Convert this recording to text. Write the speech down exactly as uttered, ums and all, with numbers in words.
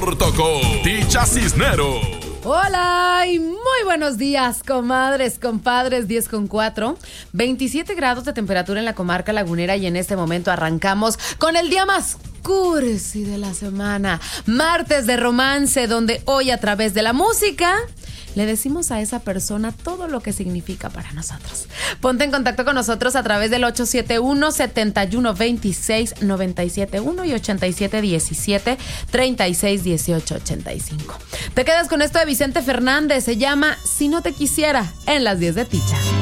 Tocó Ticha Cisnero. Hola y muy buenos días, comadres, compadres. Diez con cuatro, veintisiete grados de temperatura en la comarca lagunera y en este momento arrancamos con el día más cursi de la semana, martes de romance, donde hoy a través de la música le decimos a esa persona todo lo que significa para nosotros. Ponte en contacto con nosotros a través del ocho siete uno, siete uno dos seis, nueve siete uno y ochenta y siete diecisiete, treinta y seis dieciocho ochenta y cinco. Te quedas con esto de Vicente Fernández, se llama Si no te quisiera, en las diez de Ticha.